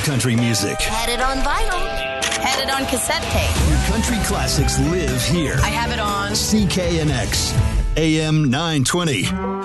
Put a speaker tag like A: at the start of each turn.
A: country music.
B: Had it on vinyl. Had it on cassette tape.
A: Your country classics live here.
B: I have it on
A: CKNX, AM 920.